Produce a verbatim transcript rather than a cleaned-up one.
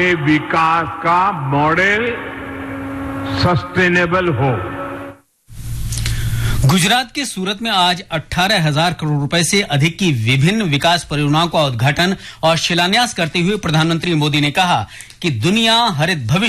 विकास का model sustainable हो। गुजरात के सूरत में आज अठारह हजार करोड़ रुपए से अधिक की विभिन्न विकास परियोजनाओं का उद्घाटन और शिलान्यास करते हुए प्रधानमंत्री मोदी ने कहा कि दुनिया हरित भविष्य